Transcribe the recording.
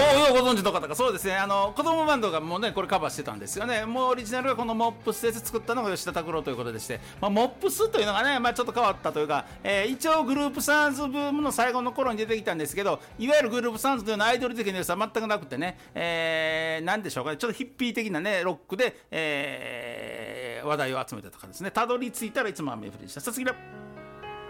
ようご存知の方が、そうですね、子供バンドがもうね、これカバーしてたんですよね。もうオリジナルがこのモップスで作ったのが吉田拓郎ということでして、モップスというのがね、ちょっと変わったというか、一応グループサウンズブームの最後の頃に出てきたんですけど、いわゆるグループサウンズというのはアイドル的な良さは全くなくてね、なんでしょうかね、ちょっとヒッピー的なね、ロックで、話題を集めてとかですね、たどり着いたらいつも雨降りでした。さあ次だ。